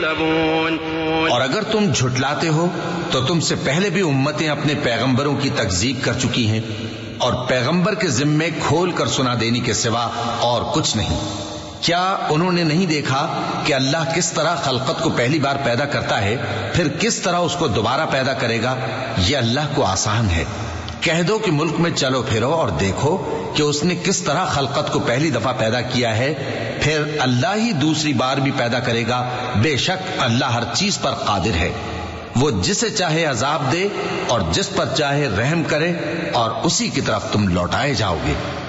और अगर तुम झुटलाते हो तो तुमसे पहले भी उम्मतें अपने पैगंबरों की तकजीब कर चुकी हैं और पैगंबर के जिम्मे खोल कर सुना देने के सिवा और कुछ नहीं। क्या उन्होंने नहीं देखा कि अल्लाह किस तरह खलकत को पहली बार पैदा करता है, फिर किस तरह उसको दोबारा पैदा करेगा? यह अल्लाह को आसान है। कह दो कि मुल्क में चलो फिरो और देखो कि उसने किस तरह खलकत को पहली दफा पैदा किया है, फिर अल्लाह ही दूसरी बार भी पैदा करेगा। बेशक अल्लाह हर चीज पर कादिर है। वो जिसे चाहे अजाब दे और जिस पर चाहे रहम करे और उसी की तरफ तुम लौटाए जाओगे।